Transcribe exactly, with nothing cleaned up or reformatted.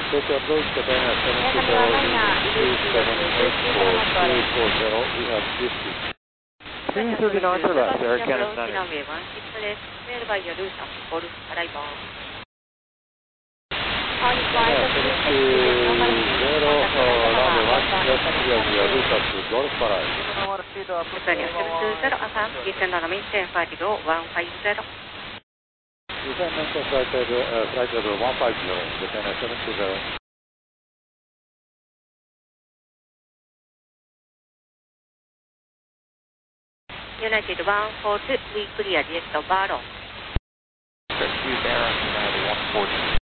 Tokyo approach, Japan seven two zero, three seven eight four three four zero, we have fifty. three thirty knots or less, Air Canada Center. seven two zero, runway one left clear via Lucas, Golf Parai. Japan maintain flight level, uh, flight level one five zero, Japan seven two zero. United one four two, we clear direct Barrow. Rescue Baron, United one four two.